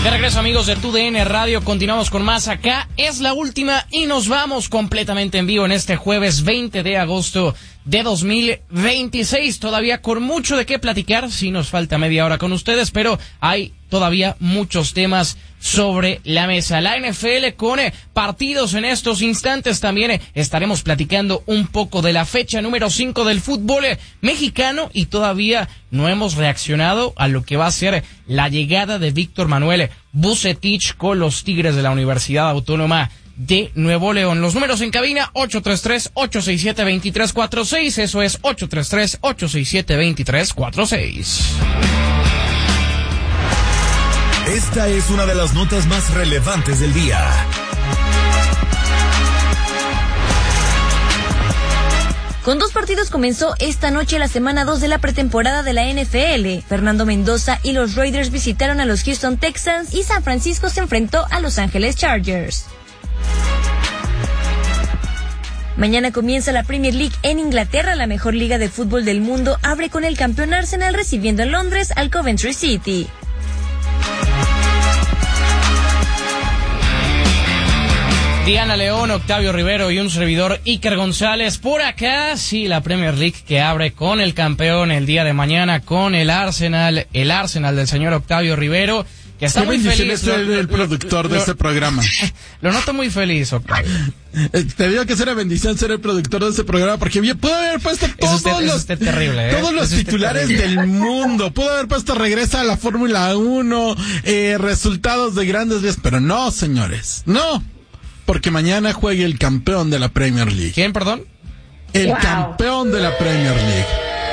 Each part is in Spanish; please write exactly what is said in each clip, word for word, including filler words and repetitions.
De regreso, amigos de T U D N Radio, continuamos con más acá. Es la última y nos vamos completamente en vivo en este jueves veinte de agosto de dos mil veintiséis. Todavía con mucho de qué platicar, sí nos falta media hora con ustedes, pero hay todavía muchos temas sobre la mesa. La N F L con eh, partidos en estos instantes. También eh, estaremos platicando un poco de la fecha número cinco del fútbol eh, mexicano, y todavía no hemos reaccionado a lo que va a ser la llegada de Víctor Manuel Vucetich con los Tigres de la Universidad Autónoma de Nuevo León. Los números en cabina: ocho tres tres, ocho seis siete, dos tres cuatro seis. Eso es ocho tres tres, ocho seis siete, dos tres cuatro seis. Esta es una de las notas más relevantes del día. Con dos partidos comenzó esta noche la semana dos de la pretemporada de la N F L. Fernando Mendoza y los Raiders visitaron a los Houston Texans y San Francisco se enfrentó a Los Ángeles Chargers. Mañana comienza la Premier League en Inglaterra. La mejor liga de fútbol del mundo abre con el campeón Arsenal recibiendo en Londres al Coventry City. Diana León, Octavio Rivero y un servidor Iker González por acá. Sí, la Premier League que abre con el campeón el día de mañana, con el Arsenal, el Arsenal del señor Octavio Rivero, que está Qué muy feliz. Ser el, el productor lo, de este programa. Lo noto muy feliz, Octavio. Te digo que es una bendición ser el productor de este programa, porque bien pudo haber puesto todos usted, los, usted terrible, ¿eh? todos los titulares del mundo. Pudo haber puesto regresa a la Fórmula uno, eh, resultados de grandes días, pero no, señores, no. Porque mañana juegue el campeón de la Premier League. ¿Quién, perdón? El wow. campeón de la Premier League.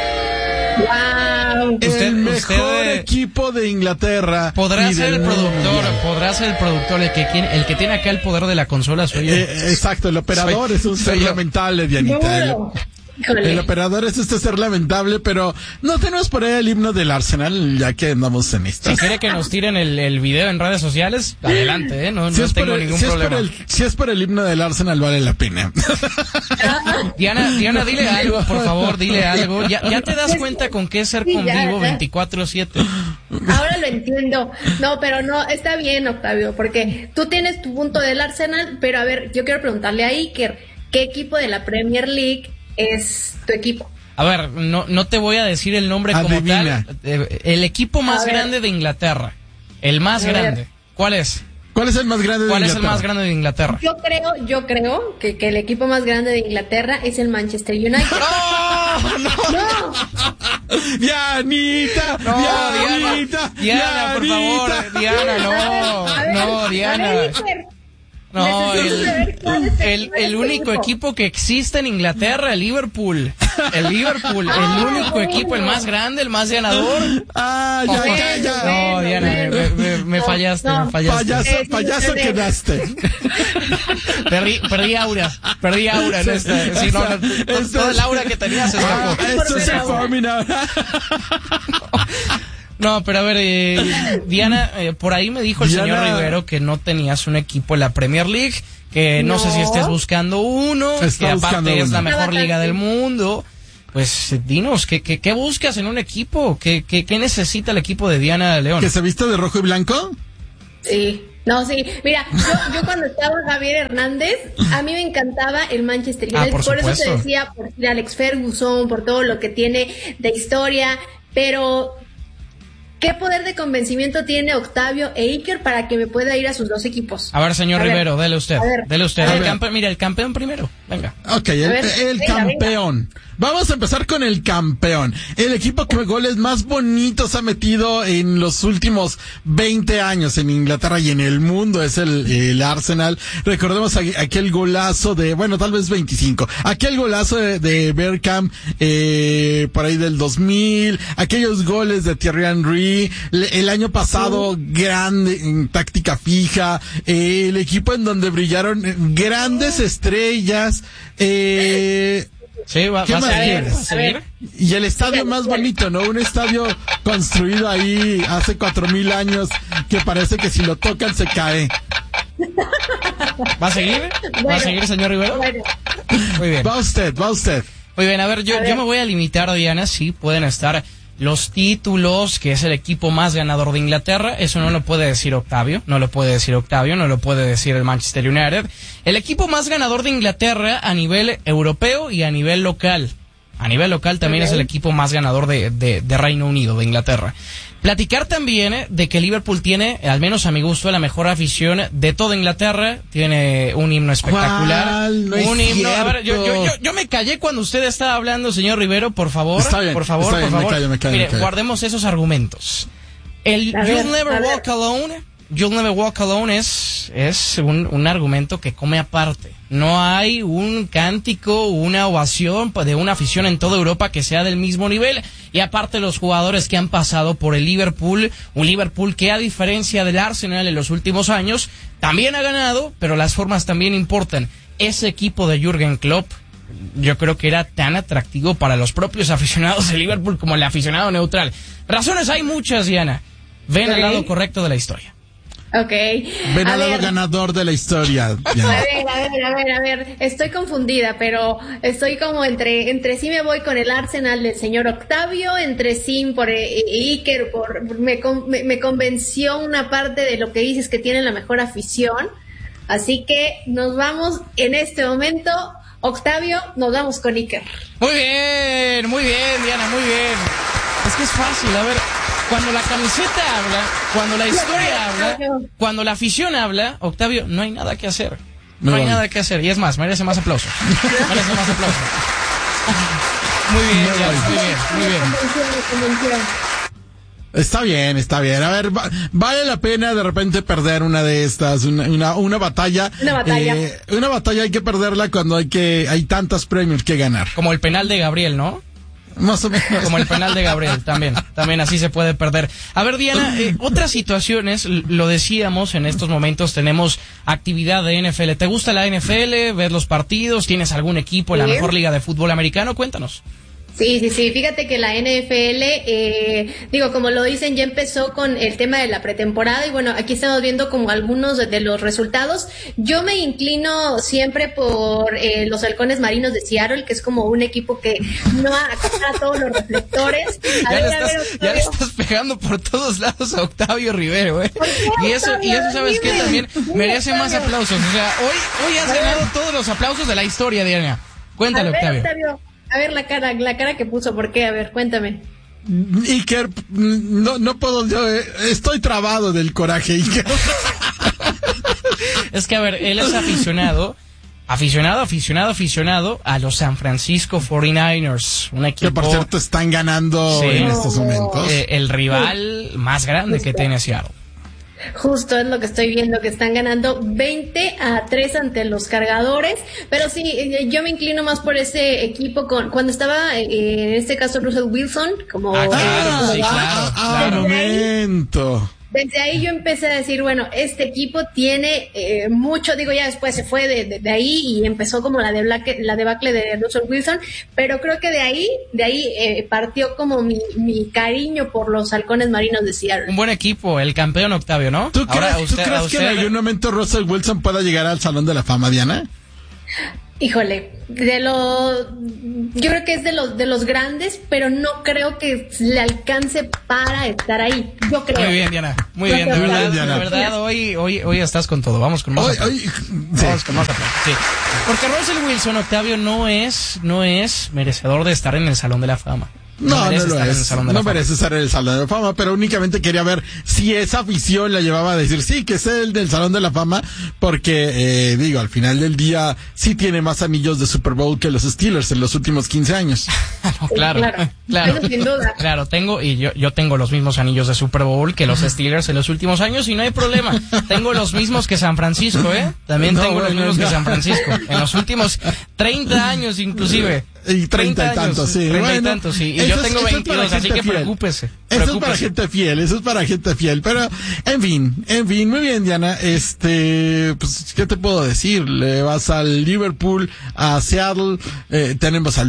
Wow. El Usted, mejor usted equipo de Inglaterra. Podrá ser el productor, mundial. podrá ser el productor, el que, el que tiene acá el poder de la consola soy yo. Eh, exacto, el operador Soy- es un ser soy yo. lamentable, Dianita. El, No. Híjole. el operador es este ser lamentable, pero no tenemos por ahí el himno del Arsenal, ya que andamos en esto. Si quiere que nos tiren el, el video en redes sociales, adelante, ¿eh? No, Si no es, por tengo el, ningún si, es problema. por el, si es por el himno del Arsenal, vale la pena. Diana, Diana, dile algo, por favor, dile algo. ¿Ya, ya te das cuenta con qué es ser Sí, con ya, vivo ya. veinticuatro siete? Ahora lo entiendo. No, pero no, está bien, Octavio, porque tú tienes tu punto del Arsenal, pero a ver, yo quiero preguntarle a Iker, ¿qué equipo de la Premier League es tu equipo? A ver, no, no te voy a decir el nombre como Adivina. tal. Eh, El equipo más A ver. grande de Inglaterra. El más A ver. grande. ¿Cuál es? ¿Cuál es el más grande de ¿Cuál es el Inglaterra? más grande de Inglaterra? Yo creo, yo creo que, que el equipo más grande de Inglaterra es el Manchester United. ¡No! ¡No! ¡No! Dianita, No, Dianita, Diana, por favor, Diana, no, A ver, no, a Diana. ver, Iker, No, necesito saber el, cuál es el- el, cuál es el tu único equipo que existe en Inglaterra, el Liverpool. El Liverpool, el único equipo, el más grande, el más ganador. Ah, ya, Ojo. ya, ya. No, Diana, me, me- me- me No, fallaste, no. me fallaste. Payaso, Eh, sí, payaso a ver. quedaste. Perdí, perdí aura, perdí aura en esta. Sí, no, no, to- Esta- toda el aura que tenía se Ah, escapó. esto es el Formula. No, pero a ver, eh, Diana, eh, por ahí me dijo el Diana. señor Rivero que no tenías un equipo en la Premier League, que no, No. sé si estés buscando uno, Está que buscando aparte es uno. la mejor Estaba liga casi. del mundo. Pues eh, dinos, ¿qué, qué, qué buscas en un equipo? ¿Qué, qué, ¿Qué necesita el equipo de Diana León? ¿Que se viste de rojo y blanco? Sí, no, sí. Mira, yo, yo cuando estaba Javier Hernández, a mí me encantaba el Manchester Ah, United. por por eso supuesto. te decía, por Alex Ferguson, por todo lo que tiene de historia, pero ¿qué poder de convencimiento tiene Octavio e Iker para que me pueda ir a sus dos equipos? A ver, señor A ver, Rivero, dele usted, a ver, dele usted. a El ver. campe- mira, el campeón primero, venga. Ok, el, ver, el venga, campeón. Vamos a empezar con el campeón. El equipo que goles más bonitos ha metido en los últimos veinte años en Inglaterra y en el mundo es el, el Arsenal. Recordemos aqu- aquel golazo de, bueno, tal vez veinticinco. Aquel golazo de, de Bergkamp, eh, por ahí del dos mil. Aquellos goles de Thierry Henry. Le- El año pasado, grande, en táctica fija. Eh, el equipo en donde brillaron eh, grandes estrellas. Eh, Sí, va, ¿Qué va a más seguir, quieres? va a seguir. Y el estadio más bonito, ¿no? Un estadio construido ahí hace cuatro mil años que parece que si lo tocan se cae. ¿Va a seguir? ¿Va a Bueno, seguir, señor Rivero? Bueno, Muy bien. Va usted, va usted. Muy bien, a ver, yo, A ver. yo me voy a limitar, Diana, sí, pueden estar los títulos, que es el equipo más ganador de Inglaterra. Eso no lo puede decir Octavio, no lo puede decir Octavio, no lo puede decir el Manchester United. El equipo más ganador de Inglaterra a nivel europeo y a nivel local. A nivel local también okay. es el equipo más ganador de, de, de Reino Unido, de Inglaterra. Platicar también eh, de que Liverpool tiene, al menos a mi gusto, la mejor afición de toda Inglaterra. Tiene un himno espectacular. ¿Cuál? No un es himno. cierto. A ver, yo, yo, yo, yo me callé cuando usted estaba hablando, señor Rivero, por favor. Está bien, por favor, está bien, por favor. Me callo, me callo, Mire, me callo. guardemos esos argumentos. El A You'll ver, Never a Walk ver. Alone, You'll Never Walk Alone es, es un, un argumento que come aparte. No hay un cántico, una ovación de una afición en toda Europa que sea del mismo nivel. Y aparte los jugadores que han pasado por el Liverpool, un Liverpool que a diferencia del Arsenal en los últimos años, también ha ganado, pero las formas también importan. Ese equipo de Jürgen Klopp, yo creo que era tan atractivo para los propios aficionados de Liverpool como el aficionado neutral. Razones hay muchas, Diana. Ven Ok. al lado correcto de la historia. Ok. Ven A al lado ver. ganador de la historia. A ver, a ver, a ver, a ver, estoy confundida, pero estoy como entre, entre sí me voy con el Arsenal del señor Octavio, entre sí por eh, Iker, por, me, con- me, me convenció una parte de lo que dices que tienen la mejor afición, así que nos vamos en este momento, Octavio, nos vamos con Iker. Muy bien, muy bien, Diana, muy bien. Es que es fácil, a ver, cuando la camiseta habla, cuando la historia habla, cuando la afición habla, Octavio, no hay nada que hacer. No, No hay hay. nada que hacer. Y es más, merece más aplausos. Merece más aplausos. Muy bien, No Diana, hay. muy bien, muy bien. Me convenció, me convenció. Está bien, está bien. A ver, va- vale la pena de repente perder una de estas, una, una, una batalla. Una batalla. Eh, una batalla hay que perderla cuando hay que, hay tantos premios que ganar. Como el penal de Gabriel, ¿no? Más o menos. Como el penal de Gabriel, también, también así se puede perder. A ver, Diana, eh, otras situaciones, l- lo decíamos, en estos momentos tenemos actividad de N F L. ¿Te gusta la N F L? ¿Ves los partidos? ¿Tienes algún equipo en la Sí. mejor liga de fútbol americano? Cuéntanos. Sí, sí, sí. Fíjate que la N F L, eh, digo, como lo dicen, ya empezó con el tema de la pretemporada y bueno, aquí estamos viendo como algunos de, de los resultados. Yo me inclino siempre por eh, los Halcones Marinos de Seattle, que es como un equipo que no acapara todos los reflectores. A Ya ver, le, a ver, estás, ya le Octavio. estás pegando por todos lados a Octavio Rivero, ¿eh? ¿Por qué, Y eso, y eso Octavio? ¿sabes qué? Dime. También Dime, merece más Octavio. aplausos. O sea, hoy, hoy has A ver. ganado todos los aplausos de la historia, Diana. Cuéntale, A ver, Octavio. Octavio. A ver la cara, la cara que puso, ¿por qué? A ver, cuéntame. Iker, no, no puedo, yo eh, estoy trabado del coraje, Iker. Es que, a ver, él es aficionado, aficionado, aficionado, aficionado a los San Francisco cuarenta y nueve ers. Un equipo, Que por cierto están ganando Sí. en estos momentos. eh, el rival más grande que tiene Seattle. Justo es lo que estoy viendo, que están ganando veinte a tres ante los Cargadores, pero sí, eh, yo me inclino más por ese equipo con cuando estaba, eh, en este caso, Russell Wilson, como... Ah, claro, como sí, va. claro. Ah, claro. momento. Desde ahí yo empecé a decir, bueno, este equipo tiene eh, mucho, digo, ya después se fue de, de, de ahí y empezó como la, de Black, la debacle de Russell Wilson, pero creo que de ahí, de ahí eh, partió como mi, mi cariño por los Halcones Marinos de Seattle. Un buen equipo, el campeón Octavio, ¿no? ¿Tú Ahora, crees, ¿tú usted- crees a que en usted- algún momento Russell Wilson pueda llegar al Salón de la Fama, Diana? Híjole, de lo, yo creo que es de los de los grandes, pero no creo que le alcance para estar ahí. Yo creo. Muy bien, Diana. Muy Yo bien, de creo. verdad, Diana. de verdad, hoy, hoy, hoy estás con todo. Vamos con más Hoy- aplausos. hoy- sí. Vamos con más aplausos, sí. Porque Russell Wilson, Octavio, no es, no es merecedor de estar en el Salón de la Fama. No, no, merece lo estar en el es. Salón de No la Fama. merece estar en el Salón de la Fama, pero únicamente quería ver si esa afición la llevaba a decir, sí, que es el del Salón de la Fama, porque, eh, digo, al final del día, sí tiene más anillos de Super Bowl que los Steelers en los últimos quince años. No, claro, Claro. claro. Eso sin duda. Claro, tengo, y yo, yo tengo los mismos anillos de Super Bowl que los Steelers en los últimos años y no hay problema. Tengo los mismos que San Francisco, ¿eh? También No, tengo los bueno, mismos no. que San Francisco. En los últimos treinta años inclusive. Y treinta y años, tantos, sí. treinta y Bueno, tantos, sí. Y eso yo es- tengo eso es para veintidós, así gente que fiel. preocúpese. Eso es para preocúpese. gente fiel, eso es para gente fiel. Pero, en fin, en fin, muy bien, Diana. Este, pues, ¿qué te puedo decir? Le vas al Liverpool, a Seattle, eh, tenemos salud.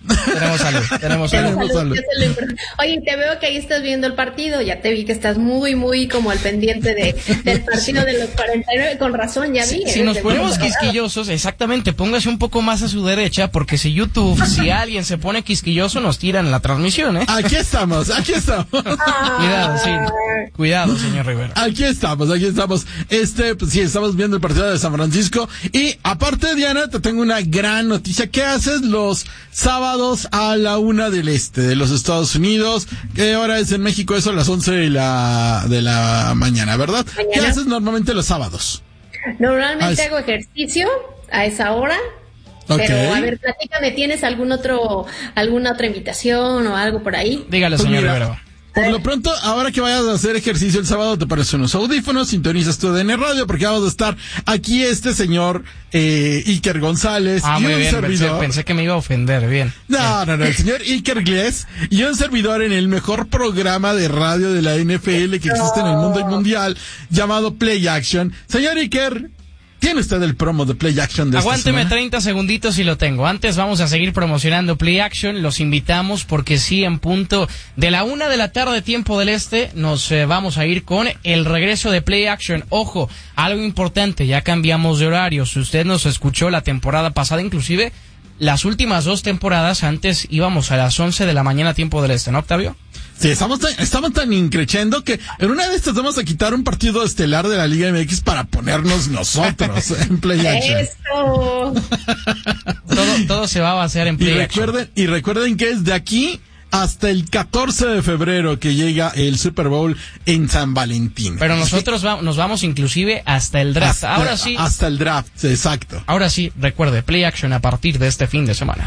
Tenemos salud, tenemos salud. Tenemos salud, eso es lo importante. Oye, te veo que ahí estás viendo el partido, ya te vi que estás muy, muy como al pendiente de, del partido de los cuarenta y nueve, con razón, ya vi. Si, si nos ponemos quisquillosos, exactamente, póngase un poco más a su derecha, porque si YouTube, si alguien se pone quisquilloso, nos tiran la transmisión, ¿eh? Aquí estamos, aquí estamos. Cuidado, sí. Cuidado, señor Rivera. Aquí estamos, aquí estamos. Este, pues sí, estamos viendo el partido de San Francisco. Y aparte, Diana, te tengo una gran noticia. ¿Qué haces los sábados a la una del este de los Estados Unidos? ¿Qué hora es en México? Eso a las once de la, de la mañana, ¿verdad? ¿Mañana? ¿Qué haces normalmente los sábados? Normalmente ah, hago ejercicio a esa hora. Okay. Pero, a ver, platícame, ¿tienes algún otro, alguna otra invitación o algo por ahí? Dígale, pues señor Rivera. Por lo pronto, ahora que vayas a hacer ejercicio el sábado, te pones unos audífonos, sintonizas tu D N Radio, porque vamos a estar aquí este señor eh, Iker González ah, y muy un bien, servidor. Pensé, pensé que me iba a ofender, bien. No, bien. no, no, el señor Iker Glés y un servidor en el mejor programa de radio de la N F L que existe en el mundo mundial, llamado Play Action. Señor Iker, ¿tiene usted el promo de Play Action de Aguánteme esta semana? treinta segunditos y lo tengo. Antes vamos a seguir promocionando Play Action. Los invitamos porque sí, en punto de la una de la tarde, tiempo del este, nos eh, vamos a ir con el regreso de Play Action. Ojo, algo importante, ya cambiamos de horario. Si usted nos escuchó la temporada pasada, inclusive las últimas dos temporadas, antes íbamos a las once de la mañana, tiempo del este, ¿no, Octavio? Sí, estamos tan, estamos tan increchendo que en una de estas vamos a quitar un partido estelar de la Liga M X para ponernos nosotros en Play Action. ¡Eso! todo, todo se va a hacer en Play y Action. Recuerden, y recuerden que es de aquí hasta el catorce de febrero que llega el Super Bowl en San Valentín. Pero nosotros va, nos vamos inclusive hasta el draft. Hasta, ahora sí. Hasta el draft, exacto. Ahora sí, recuerde, Play Action a partir de este fin de semana.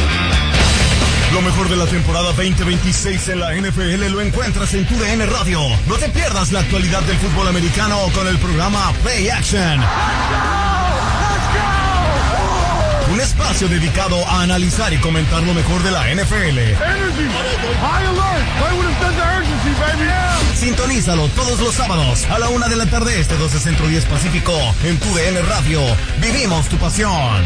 Lo mejor de la temporada veinte veintiséis en la N F L lo encuentras en tu D N Radio. No te pierdas la actualidad del fútbol americano con el programa Play Action. Un espacio dedicado a analizar y comentar lo mejor de la N F L. Sintonízalo todos los sábados a la una de la tarde este, doce Centro, diez Pacífico en tu D N Radio. Vivimos tu pasión.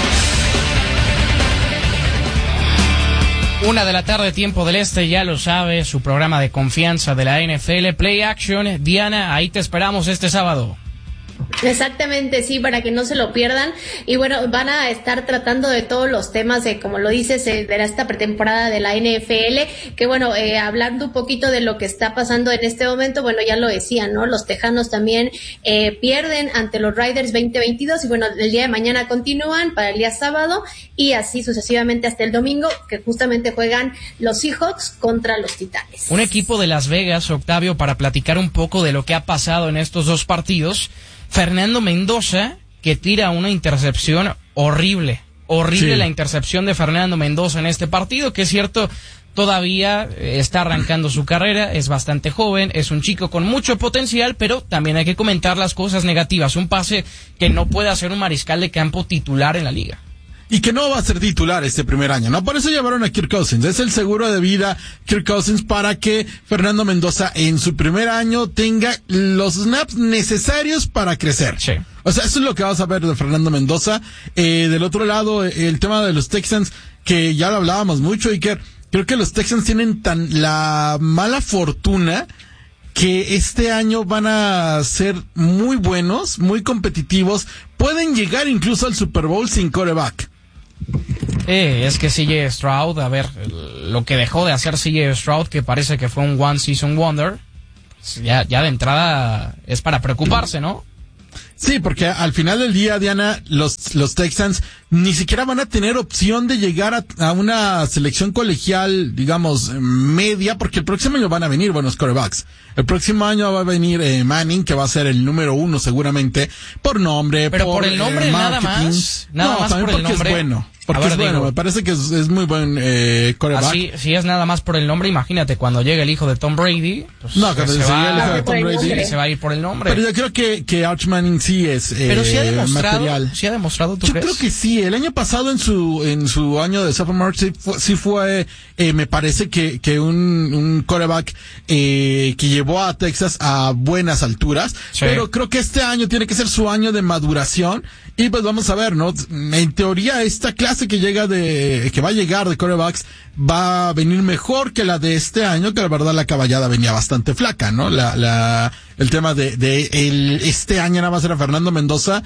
Una de la tarde, tiempo del este, ya lo sabe, su programa de confianza de la N F L, Play Action. Diana, ahí te esperamos este sábado. Exactamente, sí, para que no se lo pierdan. Y bueno, van a estar tratando de todos los temas, de, como lo dices, de esta pretemporada de la N F L, que bueno, eh, hablando un poquito de lo que está pasando en este momento, bueno, ya lo decía, ¿no? Los Tejanos también eh, pierden ante los Raiders veinte veintidós, y bueno, el día de mañana continúan para el día sábado, y así sucesivamente hasta el domingo, que justamente juegan los Seahawks contra los Titanes. Un equipo de Las Vegas, Octavio, para platicar un poco de lo que ha pasado en estos dos partidos. Fernando Mendoza, que tira una intercepción horrible, horrible sí. La intercepción de Fernando Mendoza en este partido, que es cierto, todavía está arrancando su carrera, es bastante joven, es un chico con mucho potencial, pero también hay que comentar las cosas negativas, un pase que no puede hacer un mariscal de campo titular en la liga. Y que no va a ser titular este primer año, ¿no? Por eso llevaron a Kirk Cousins. Es el seguro de vida Kirk Cousins para que Fernando Mendoza en su primer año tenga los snaps necesarios para crecer. Sí. O sea, eso es lo que vas a ver de Fernando Mendoza. Eh, del otro lado, el tema de los Texans, que ya lo hablábamos mucho, Iker. Creo que los Texans tienen tan la mala fortuna que este año van a ser muy buenos, muy competitivos. Pueden llegar incluso al Super Bowl sin quarterback. Eh, es que C J Stroud, a ver, lo que dejó de hacer C J Stroud, que parece que fue un one season wonder, ya, ya de entrada es para preocuparse, ¿no? Sí, porque al final del día, Diana, los, los Texans ni siquiera van a tener opción de llegar a, a una selección colegial, digamos, media, porque el próximo año van a venir buenos quarterbacks. El próximo año va a venir eh, Manning, que va a ser el número uno seguramente, por nombre, pero por, por el nombre eh, nada más, nada no, más también por el porque nombre. Es bueno. Porque ver, es bueno, digo, me parece que es, es muy buen eh, quarterback. Así, si es nada más por el nombre, imagínate cuando llegue el hijo de Tom Brady. Pues no, cuando se, llegue va, el hijo de Tom Brady se va a ir por el nombre. Pero yo creo que, que Arch Manning sí es eh, Pero sí ha demostrado, material. sí ha demostrado, ¿tú Yo crees? creo que sí. El año pasado en su en su año de sophomore sí fue, sí fue eh, me parece que que un un quarterback eh, que llevó a Texas a buenas alturas. Sí. Pero creo que este año tiene que ser su año de maduración. Y pues vamos a ver, ¿no? En teoría esta clase que llega de, que va a llegar de quarterbacks va a venir mejor que la de este año, que la verdad la caballada venía bastante flaca, ¿no? La, la, el tema de, de el, este año nada más era Fernando Mendoza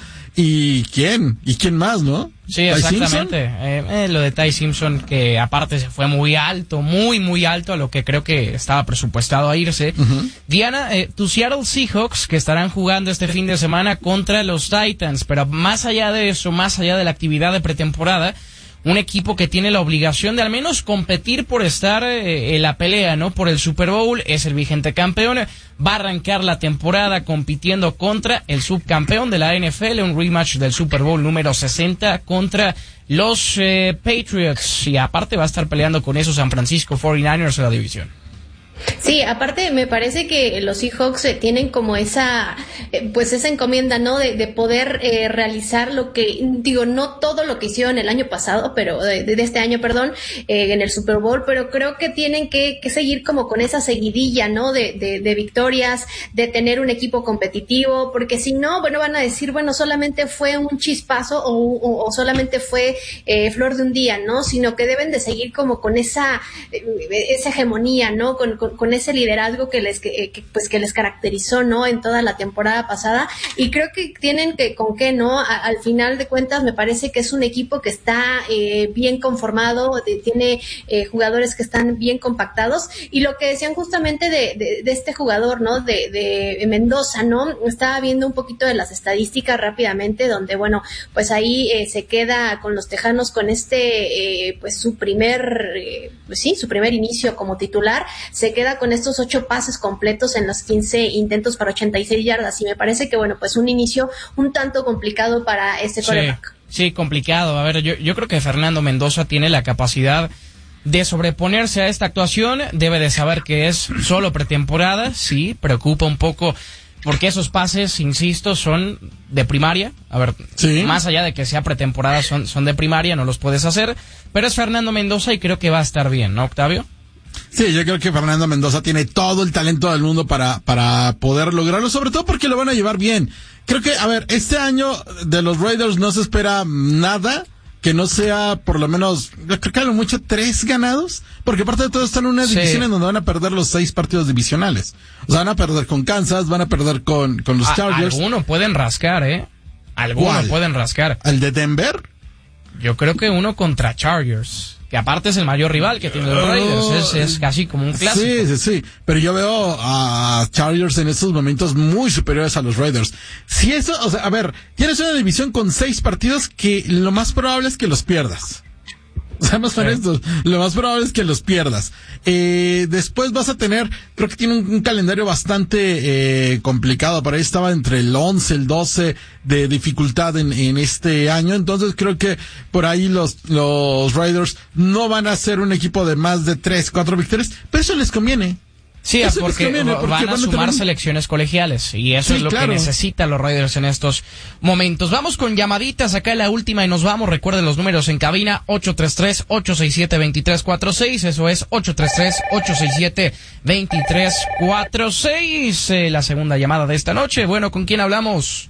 y quién, y quién más, ¿no? Sí, exactamente. Eh, eh, lo de Ty Simpson, que aparte se fue muy alto, muy, muy alto a lo que creo que estaba presupuestado a irse. Uh-huh. Diana, eh, tus Seattle Seahawks, que estarán jugando este fin de semana contra los Titans, pero más allá de eso, más allá de la actividad de pretemporada, un equipo que tiene la obligación de al menos competir por estar eh, en la pelea, ¿no? Por el Super Bowl, es el vigente campeón, va a arrancar la temporada compitiendo contra el subcampeón de la N F L, un rematch del Super Bowl número sesenta contra los eh, Patriots, y aparte va a estar peleando con esos San Francisco cuarenta y nueve ers en la división. Sí, aparte me parece que los Seahawks eh, tienen como esa, eh, pues esa encomienda, ¿no? De, de poder eh, realizar lo que, digo, no todo lo que hicieron el año pasado, pero de, de este año, perdón, eh, en el Super Bowl, pero creo que tienen que, que seguir como con esa seguidilla, ¿no? De, de, de victorias, de tener un equipo competitivo, porque si no, bueno, van a decir, bueno, solamente fue un chispazo o, o, o solamente fue eh, flor de un día, ¿no? Sino que deben de seguir como con esa, eh, esa hegemonía, ¿no? Con, con con ese liderazgo que les que, que, pues que les caracterizó, ¿no? En toda la temporada pasada, y creo que tienen que con qué, ¿no? A, al final de cuentas me parece que es un equipo que está eh, bien conformado, de, tiene eh, jugadores que están bien compactados, y lo que decían justamente de, de, de este jugador, ¿no? De, de Mendoza, ¿no? Estaba viendo un poquito de las estadísticas rápidamente, donde bueno, pues ahí eh, se queda con los Tejanos con este eh, pues su primer eh, pues sí, su primer inicio como titular, se queda con estos ocho pases completos en los quince intentos para ochenta y seis yardas, y me parece que bueno, pues un inicio un tanto complicado para este quarterback. Sí, sí, complicado. A ver, yo, yo creo que Fernando Mendoza tiene la capacidad de sobreponerse a esta actuación, debe de saber que es solo pretemporada, sí, preocupa un poco porque esos pases, insisto, son de primaria. A ver, sí, más allá de que sea pretemporada, son, son de primaria, no los puedes hacer, pero es Fernando Mendoza y creo que va a estar bien, ¿no, Octavio? Sí, yo creo que Fernando Mendoza tiene todo el talento del mundo para, para poder lograrlo, sobre todo porque lo van a llevar bien. Creo que, a ver, este año de los Raiders no se espera nada que no sea por lo menos, yo creo que a lo mucho tres ganados, porque aparte de todo están en una sí. división en donde van a perder los seis partidos divisionales. O sea, van a perder con Kansas, van a perder con, con los Chargers. Algunos pueden rascar, ¿eh? Algunos pueden rascar. ¿El de Denver? Yo creo que uno contra Chargers, que aparte es el mayor rival que tiene los Raiders, es, es casi como un clásico. Sí, sí, sí, pero yo veo a Chargers en estos momentos muy superiores a los Raiders. Si eso, o sea, a ver, tienes una división con seis partidos que lo más probable es que los pierdas. Seamos honestos, sí. Lo más probable es que los pierdas. Eh, después vas a tener, creo que tiene un, un calendario bastante eh, complicado. Por ahí estaba entre el once, el doce de dificultad en, en este año. Entonces creo que por ahí los, los Raiders no van a ser un equipo de más de tres, cuatro victorias, pero eso les conviene. Sí, porque, conviene, porque van a sumar tener... selecciones colegiales y eso sí, es lo claro. que necesitan los Raiders en estos momentos. Vamos con llamaditas acá en la última y nos vamos. Recuerden los números en cabina: ocho tres tres, ocho seis siete, dos tres cuatro seis. Eso es ocho tres tres, ocho seis siete, dos tres cuatro seis. Eh, la segunda llamada de esta noche. Bueno, ¿con quién hablamos?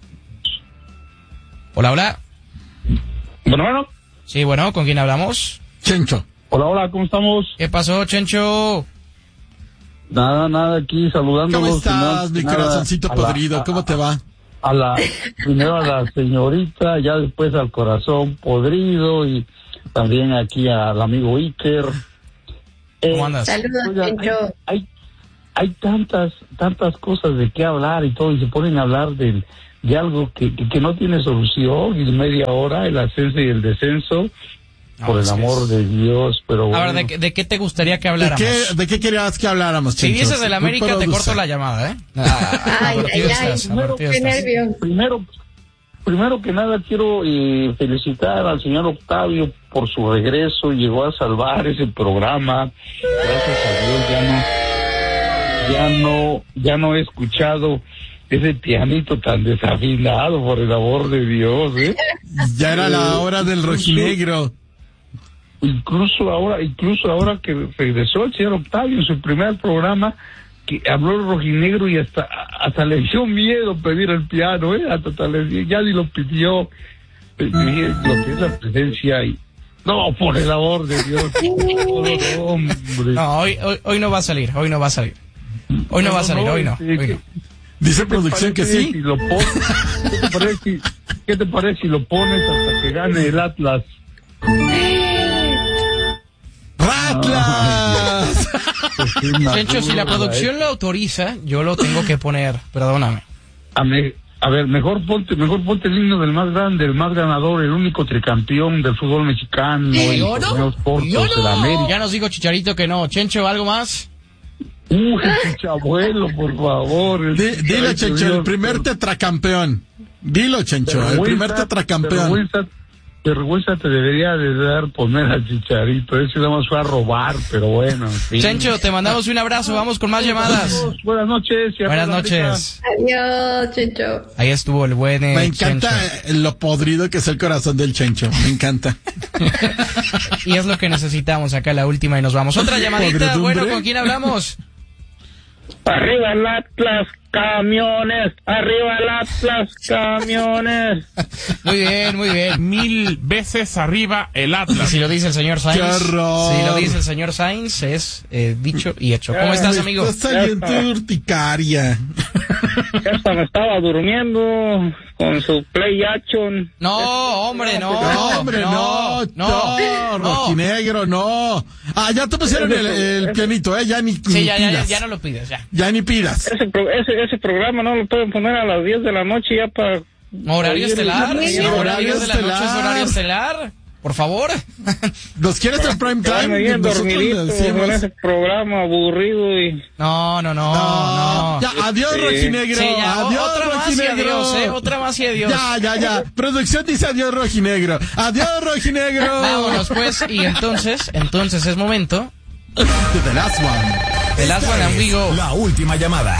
Hola, hola. Bueno, bueno. Sí, bueno, ¿con quién hablamos? Chencho. Hola, hola, ¿cómo estamos? ¿Qué pasó, Chencho? Nada, nada, aquí saludándolos. ¿Cómo estás, mi nada, corazoncito podrido? La, ¿Cómo te va? A la, primero a la señorita, ya después al corazón podrido y también aquí al amigo Iker. Eh, ¿Cómo andas? Saludos, oigan, hay, hay, hay tantas, tantas cosas de qué hablar y todo, y se ponen a hablar de, de algo que, que, que no tiene solución, y media hora, el ascenso y el descenso. No, por el amor es... de Dios, pero bueno. A ver, ¿de, ¿de qué te gustaría que habláramos? ¿De qué, de qué querías que habláramos, Chencho? Si dices del América, te corto la llamada, ¿eh? Ah, ay, ay, ay, estás, primero, qué nervio. Primero, primero que nada, quiero eh, felicitar al señor Octavio por su regreso. Llegó a salvar ese programa. Gracias a Dios, ya no, ya no, ya no he escuchado ese pianito tan desafinado, por el amor de Dios, ¿eh? Ya era la hora del rojinegro. Incluso ahora, incluso ahora que regresó el señor Octavio en su primer programa, que habló el rojinegro y hasta, hasta le dio miedo pedir el piano, ¿eh? Hasta, hasta le dio, ya ni lo pidió. Lo que es la presencia y... No, por el amor de Dios. No, hombre. No, hoy, hoy, hoy no va a salir, hoy no va a salir. Hoy no, no va a salir, no, hoy no. Hoy no. Dice producción que sí. Si lo pones, ¿qué, te parece si, ¿Qué te parece si lo pones hasta que gane el Atlas? ¡Ratlas! Chencho, si la producción lo autoriza, yo lo tengo que poner, perdóname. A, me, a ver, mejor ponte, mejor ponte el himno del más grande, el más ganador, el único tricampeón del fútbol mexicano, el torneos cortos de la América. Ya nos dijo Chicharito que no. Chencho, ¿algo más? Uy, Chichabuelo, por favor. D- dilo, Chencho, el primer tetracampeón. Dilo, Chencho, el primer tetracampeón. Vergüenza, vergüenza te debería de dar poner al Chicharito. Ese nada más fue a robar, pero bueno. En fin. Chencho, te mandamos un abrazo. Vamos con más llamadas. Buenas noches. y Buenas noches. Adiós, Chencho. Ahí estuvo el buen eh, Me encanta Chencho. lo podrido que es el corazón del Chencho. Me encanta. Y es lo que necesitamos acá, la última, y nos vamos. Otra llamadita. Podredumbre. Bueno, ¿con quién hablamos? Arriba el Atlas, camiones. Arriba el Atlas, camiones. Muy bien, muy bien. Mil veces arriba el Y Atlas. si lo dice el señor Sainz, ¡Qué horror! si lo dice el señor Sainz, es eh, dicho y hecho. ¿Cómo estás, amigo? Me está saliendo urticaria. Esta me estaba durmiendo con su play action. No, hombre, no. No, hombre, no, no, no, rojinegro, no. Ah, ya te pusieron el, el pianito, ¿eh? Ya ni, Sí, ni ya, ya, ya, pidas. ya no lo pides, ya. Ya ni pidas. Ese, pro- ese, ese programa no lo pueden poner a las diez de la noche ya para... Horario oír- estelar, sí, horario Horario de la noche es estelar. horario estelar. Por favor. ¿Los quieres en prime Quedarme time? bien Nosotros dormidito le decimos. con ese programa aburrido y... No, no, no, No, no. ya, adiós, Sí. rojinegro. Sí, ya, o- adiós, otra más y rojinegro. adiós, eh, otra más y adiós. Ya, ya, ya. Producción dice adiós, rojinegro. Adiós, rojinegro. Vámonos, pues, y entonces, entonces es momento The last one. de Last One and We Go. La última llamada.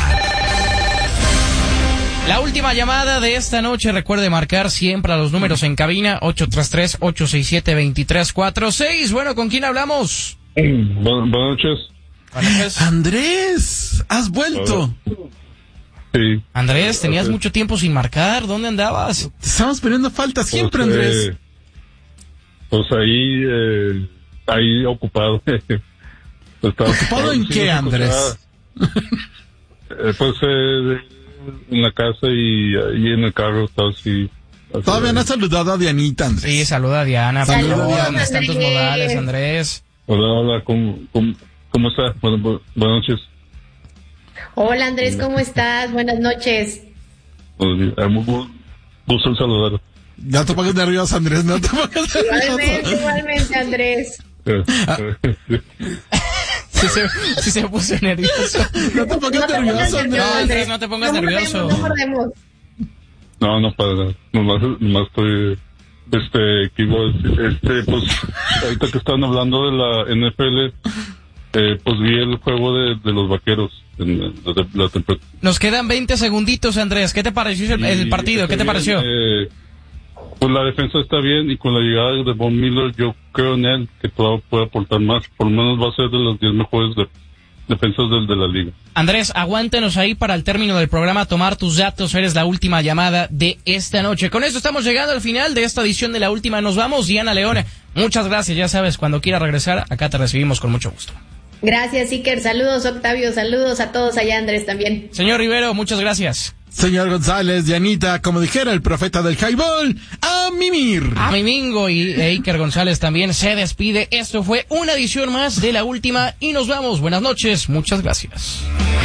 La última llamada de esta noche, recuerde marcar siempre a los números en cabina, ocho tres tres, ocho seis siete, dos tres cuatro seis. Bueno, ¿con quién hablamos? Buenas noches. Buenas noches. Andrés, has vuelto. Sí. Andrés, tenías mucho tiempo sin marcar, ¿dónde andabas? Te estamos poniendo falta siempre, Pues, Andrés. eh, pues ahí, eh, ahí ocupado. Estaba ¿Ocupado en sí, qué, no se Andrés? escuchaba. Eh, pues eh, en la casa y ahí en el carro estaba así. así. Todavía no has saludado a Dianita, Andrés. Sí, saluda a Diana. Saluda por a favor. Diana. ¿Dónde están tus Andrés. modales, Andrés? Hola, hola, ¿cómo, cómo, cómo está? Bueno, bu- buenas noches. Hola, Andrés, ¿cómo estás? Buenas noches. Buenos días. Eh, muy gu- gusto en saludar. Ya te pongas nervioso, Andrés, no te pongas Igualmente, nervioso. igualmente, Andrés. Eh, Ah. eh, Sí se, sí se puso nervioso. No te pongas nervioso, Andrés. No, Andrés, no te pongas No nervioso. mordemos, no mordemos. No, no para nada. Nomás, nomás estoy, este, que iba a decir, este, pues, ahorita que están hablando de la N F L, eh, pues vi el juego de, de los vaqueros, en la, la, la temperatura. Nos quedan veinte segunditos, Andrés. ¿Qué te pareció el, el partido? ¿Qué te pareció? Eh, pues la defensa está bien y con la llegada de Von Miller yo creo en él que todavía puede aportar más. Por lo menos va a ser de los diez mejores de, defensas del, de la liga. Andrés, aguántenos ahí para el término del programa, tomar tus datos. Eres la última llamada de esta noche. Con esto estamos llegando al final de esta edición de La Última. Nos vamos. Diana Leone, muchas gracias. Ya sabes, cuando quiera regresar, acá te recibimos con mucho gusto. Gracias, Iker. Saludos, Octavio. Saludos a todos allá, Andrés, también. Señor Rivero, muchas gracias. Señor González, Dianita, como dijera el profeta del highball, a mimir. A mi Mingo y e Iker González también se despide. Esto fue una edición más de La Última y nos vamos. Buenas noches. Muchas gracias.